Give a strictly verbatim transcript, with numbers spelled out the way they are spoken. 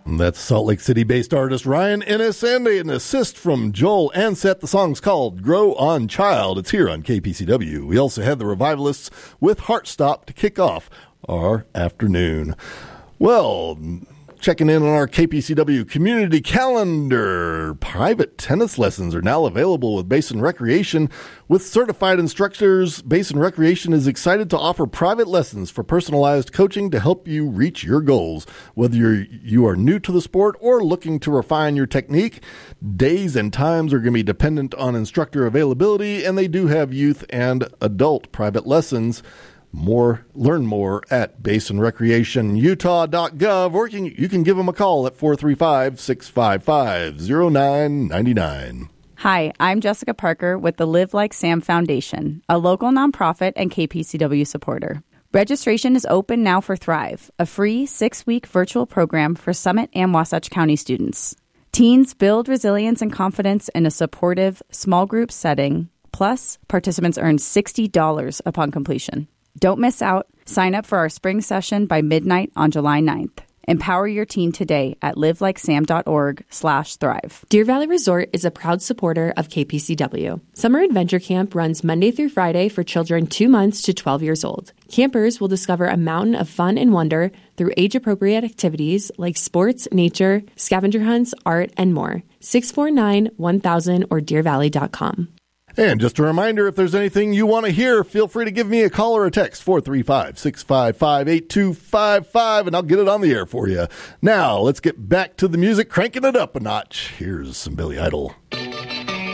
That's Salt Lake City-based artist Ryan Ennis and an assist from Joel Ansett. The song's called Grow On Child. It's here on K P C W. We also had the Revivalists with Heartstop to kick off our afternoon. Well, checking in on our K P C W community calendar. Private tennis lessons are now available with Basin Recreation. With certified instructors, Basin Recreation is excited to offer private lessons for personalized coaching to help you reach your goals. Whether you're, you are new to the sport or looking to refine your technique, days and times are going to be dependent on instructor availability, and they do have youth and adult private lessons. More, learn more at basin recreation utah dot gov, or you can, you can give them a call at four three five, six five five, zero nine nine nine. Hi, I'm Jessica Parker with the Live Like Sam Foundation, a local nonprofit and K P C W supporter. Registration is open now for Thrive, a free six-week virtual program for Summit and Wasatch County students. Teens build resilience and confidence in a supportive, small group setting. Plus, participants earn sixty dollars upon completion. Don't miss out. Sign up for our spring session by midnight on July ninth. Empower your teen today at livelikeSam.org slash thrive. Deer Valley Resort is a proud supporter of K P C W. Summer Adventure Camp runs Monday through Friday for children two months to twelve years old. Campers will discover a mountain of fun and wonder through age-appropriate activities like sports, nature, scavenger hunts, art, and more. six four nine, one thousand or deer valley dot com. And just a reminder, if there's anything you want to hear, feel free to give me a call or a text, four three five, six five five, eight two five five, and I'll get it on the air for you. Now, let's get back to the music, cranking it up a notch. Here's some Billy Idol.